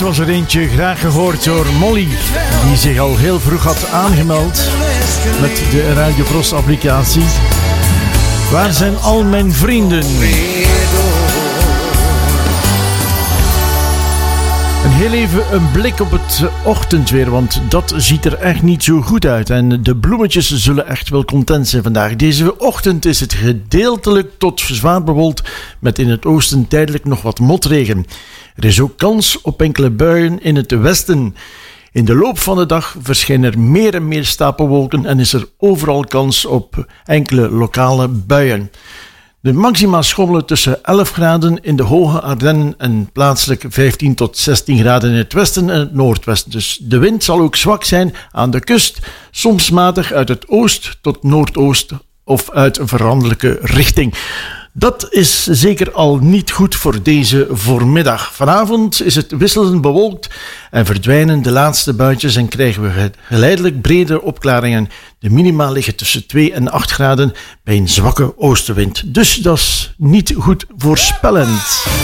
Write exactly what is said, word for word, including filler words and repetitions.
was er eentje graag gehoord door Molly, die zich al heel vroeg had aangemeld met de Radio Cross applicatie. Waar zijn al mijn vrienden? En heel even een blik op het ochtendweer, want dat ziet er echt niet zo goed uit. En de bloemetjes zullen echt wel content zijn vandaag. Deze ochtend is het gedeeltelijk tot zwaar bewolkt, met in het oosten tijdelijk nog wat motregen. Er is ook kans op enkele buien in het westen. In de loop van de dag verschijnen er meer en meer stapelwolken en is er overal kans op enkele lokale buien. De maxima schommelen tussen elf graden in de hoge Ardennen en plaatselijk vijftien tot zestien graden in het westen en het noordwesten. Dus de wind zal ook zwak zijn aan de kust, soms matig uit het oost tot noordoost of uit een veranderlijke richting. Dat is zeker al niet goed voor deze voormiddag. Vanavond is het wisselend bewolkt en verdwijnen de laatste buitjes en krijgen we geleidelijk bredere opklaringen. De minima liggen tussen twee en acht graden bij een zwakke oostenwind. Dus dat is niet goed voorspellend.